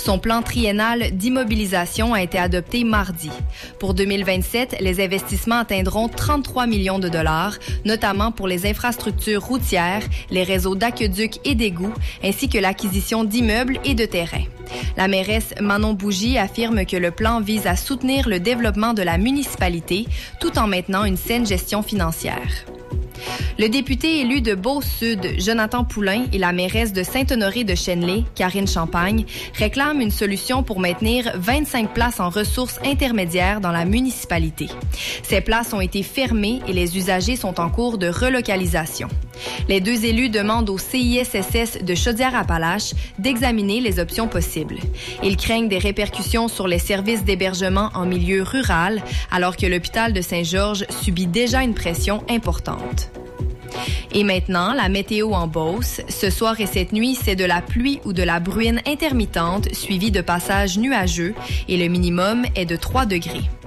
Son plan triennal d'immobilisation a été adopté mardi. Pour 2027, les investissements atteindront 33 millions de dollars, notamment pour les infrastructures routières, les réseaux d'aqueducs et d'égouts, ainsi que l'acquisition d'immeubles et de terrains. La mairesse Manon Bougie affirme que le plan vise à soutenir le développement de la municipalité tout en maintenant une saine gestion financière. Le député élu de Beauce-Sud, Jonathan Poulain, et la mairesse de Saint-Honoré-de-Chenley, Karine Champagne, réclament une solution pour maintenir 25 places en ressources intermédiaires dans la municipalité. Ces places ont été fermées et les usagers sont en cours de relocalisation. Les deux élus demandent au CISSS de Chaudière-Appalaches d'examiner les options possibles. Ils craignent des répercussions sur les services d'hébergement en milieu rural, alors que l'hôpital de Saint-Georges subit déjà une pression importante. Et maintenant, la météo en Beauce. Ce soir et cette nuit, c'est de la pluie ou de la bruine intermittente, suivie de passages nuageux, et le minimum est de 3 degrés.